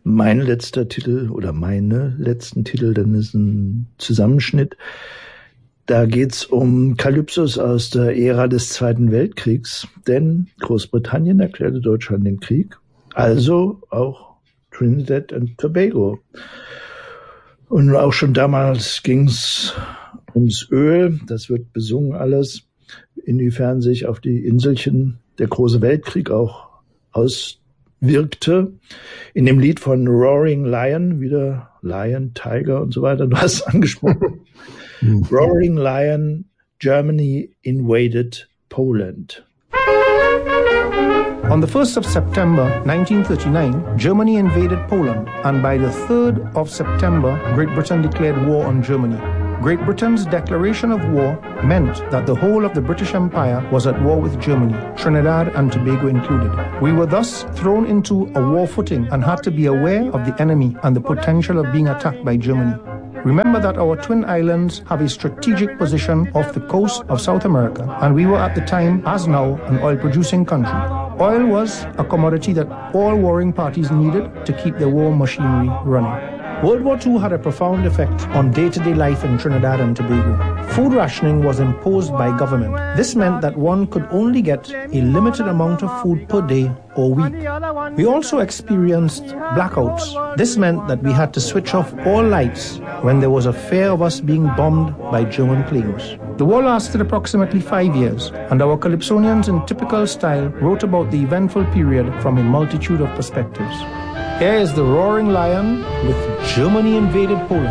mein letzter Titel oder meine letzten Titel, dann ist ein Zusammenschnitt. Da geht's um Kalypsos aus der Ära des Zweiten Weltkriegs, denn Großbritannien erklärte Deutschland den Krieg, also auch Trinidad und Tobago. Und auch schon damals ging's ums Öl, das wird besungen alles, inwiefern sich auf die Inselchen der große Weltkrieg auch auswirkte. In dem Lied von Roaring Lion, wieder Lion, Tiger und so weiter, du hast angesprochen. Roaring Lion, Germany invaded Poland. On the 1st of September 1939, Germany invaded Poland, and by the 3rd of September, Great Britain declared war on Germany. Great Britain's declaration of war meant that the whole of the British Empire was at war with Germany, Trinidad and Tobago included. We were thus thrown into a war footing and had to be aware of the enemy and the potential of being attacked by Germany. Remember that our twin islands have a strategic position off the coast of South America, and we were at the time, as now, an oil-producing country. Oil was a commodity that all warring parties needed to keep their war machinery running. World War II had a profound effect on day-to-day life in Trinidad and Tobago. Food rationing was imposed by government. This meant that one could only get a limited amount of food per day or week. We also experienced blackouts. This meant that we had to switch off all lights when there was a fear of us being bombed by German planes. The war lasted approximately 5 years, and our Calypsonians in typical style wrote about the eventful period from a multitude of perspectives. Here is the Roaring Lion with Germany invaded Poland.